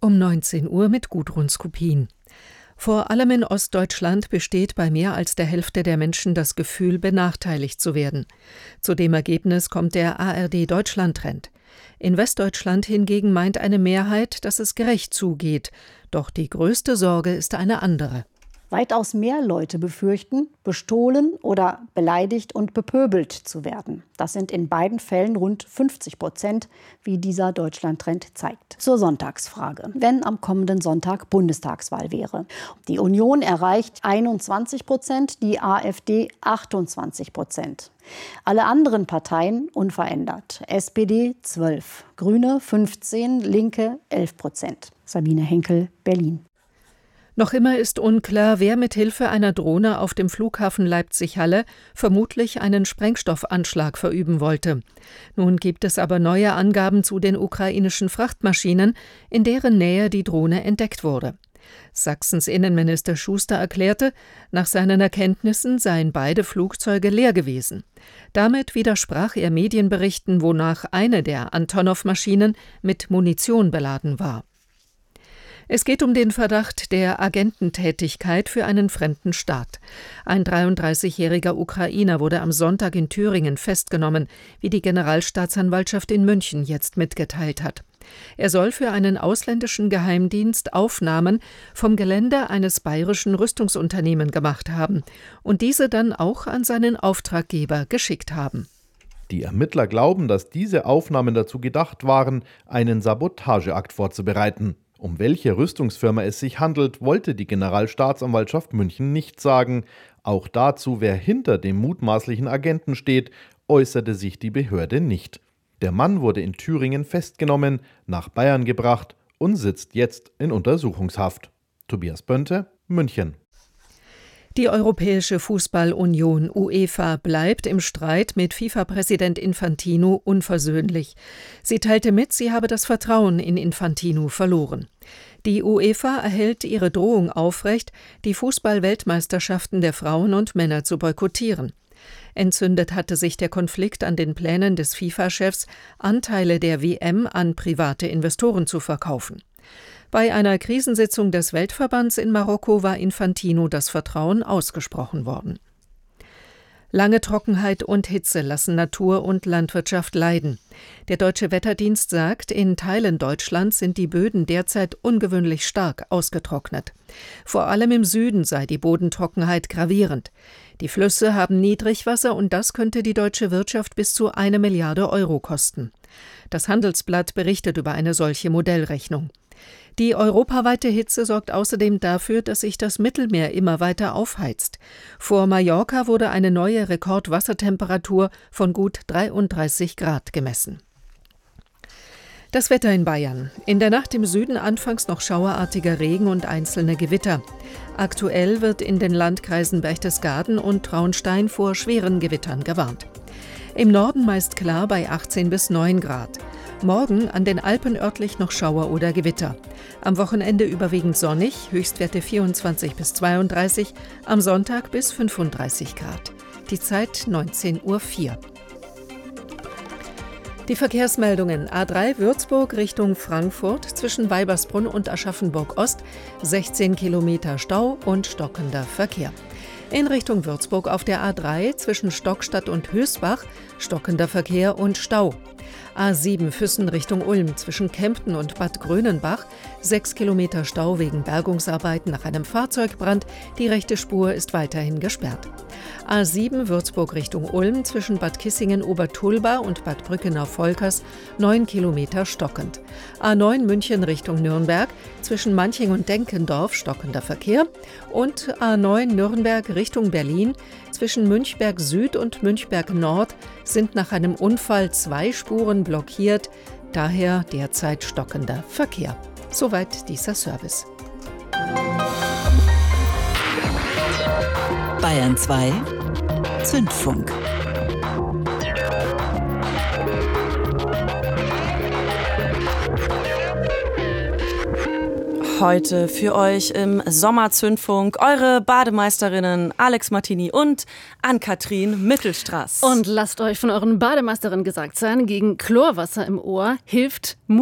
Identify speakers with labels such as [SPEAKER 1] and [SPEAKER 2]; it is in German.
[SPEAKER 1] Um 19 Uhr mit Gudrun Skupin. Vor allem in Ostdeutschland besteht bei mehr als der Hälfte der Menschen das Gefühl, benachteiligt zu werden. Zu dem Ergebnis kommt der ARD-Deutschland-Trend. In Westdeutschland hingegen meint eine Mehrheit, dass es gerecht zugeht. Doch die größte Sorge ist eine andere.
[SPEAKER 2] Weitaus mehr Leute befürchten, bestohlen oder beleidigt und bepöbelt zu werden. Das sind in beiden Fällen rund 50%, wie dieser Deutschland-Trend zeigt. Zur Sonntagsfrage. Wenn am kommenden Sonntag Bundestagswahl wäre. Die Union erreicht 21%, die AfD 28%. Alle anderen Parteien unverändert. SPD 12, Grüne 15, Linke 11%. Sabine Henkel, Berlin.
[SPEAKER 1] Noch immer ist unklar, wer mit Hilfe einer Drohne auf dem Flughafen Leipzig-Halle vermutlich einen Sprengstoffanschlag verüben wollte. Nun gibt es aber neue Angaben zu den ukrainischen Frachtmaschinen, in deren Nähe die Drohne entdeckt wurde. Sachsens Innenminister Schuster erklärte, nach seinen Erkenntnissen seien beide Flugzeuge leer gewesen. Damit widersprach er Medienberichten, wonach eine der Antonov-Maschinen mit Munition beladen war. Es geht um den Verdacht der Agententätigkeit für einen fremden Staat. Ein 33-jähriger Ukrainer wurde am Sonntag in Thüringen festgenommen, wie die Generalstaatsanwaltschaft in München jetzt mitgeteilt hat. Er soll für einen ausländischen Geheimdienst Aufnahmen vom Gelände eines bayerischen Rüstungsunternehmens gemacht haben und diese dann auch an seinen Auftraggeber geschickt haben.
[SPEAKER 3] Die Ermittler glauben, dass diese Aufnahmen dazu gedacht waren, einen Sabotageakt vorzubereiten. Um welche Rüstungsfirma es sich handelt, wollte die Generalstaatsanwaltschaft München nicht sagen. Auch dazu, wer hinter dem mutmaßlichen Agenten steht, äußerte sich die Behörde nicht. Der Mann wurde in Thüringen festgenommen, nach Bayern gebracht und sitzt jetzt in Untersuchungshaft. Tobias Bönte, München.
[SPEAKER 1] Die Europäische Fußball-Union UEFA bleibt im Streit mit FIFA-Präsident Infantino unversöhnlich. Sie teilte mit, sie habe das Vertrauen in Infantino verloren. Die UEFA erhält ihre Drohung aufrecht, die Fußball-Weltmeisterschaften der Frauen und Männer zu boykottieren. Entzündet hatte sich der Konflikt an den Plänen des FIFA-Chefs, Anteile der WM an private Investoren zu verkaufen. Bei einer Krisensitzung des Weltverbands in Marokko war Infantino das Vertrauen ausgesprochen worden. Lange Trockenheit und Hitze lassen Natur und Landwirtschaft leiden. Der Deutsche Wetterdienst sagt, in Teilen Deutschlands sind die Böden derzeit ungewöhnlich stark ausgetrocknet. Vor allem im Süden sei die Bodentrockenheit gravierend. Die Flüsse haben Niedrigwasser und das könnte die deutsche Wirtschaft bis zu 1 Milliarde Euro kosten. Das Handelsblatt berichtet über eine solche Modellrechnung. Die europaweite Hitze sorgt außerdem dafür, dass sich das Mittelmeer immer weiter aufheizt. Vor Mallorca wurde eine neue Rekordwassertemperatur von gut 33 Grad gemessen. Das Wetter in Bayern. In der Nacht im Süden anfangs noch schauerartiger Regen und einzelne Gewitter. Aktuell wird in den Landkreisen Berchtesgaden und Traunstein vor schweren Gewittern gewarnt. Im Norden meist klar bei 18 bis 9 Grad. Morgen an den Alpen örtlich noch Schauer oder Gewitter. Am Wochenende überwiegend sonnig, Höchstwerte 24 bis 32, am Sonntag bis 35 Grad. Die Zeit 19:04 Uhr. Die Verkehrsmeldungen: A3 Würzburg Richtung Frankfurt zwischen Weibersbrunn und Aschaffenburg Ost, 16 Kilometer Stau und stockender Verkehr. In Richtung Würzburg auf der A3 zwischen Stockstadt und Hösbach, stockender Verkehr und Stau. A7 Füssen Richtung Ulm zwischen Kempten und Bad Grönenbach, 6 Kilometer Stau wegen Bergungsarbeiten nach einem Fahrzeugbrand, die rechte Spur ist weiterhin gesperrt. A7 Würzburg Richtung Ulm zwischen Bad Kissingen-Obertulba und Bad Brückenau-Volkers, 9 Kilometer stockend. A9 München Richtung Nürnberg zwischen Manching und Denkendorf stockender Verkehr und A9 Nürnberg Richtung Berlin zwischen Münchberg Süd und Münchberg Nord sind nach einem Unfall 2 Spuren blockiert, daher derzeit stockender Verkehr. Soweit dieser Service.
[SPEAKER 4] Bayern 2 Zündfunk. Heute für euch im Sommerzündfunk eure Bademeisterinnen Alex Martini und Ann-Kathrin Mittelstraß.
[SPEAKER 5] Und lasst euch von euren Bademeisterinnen gesagt sein, gegen Chlorwasser im Ohr hilft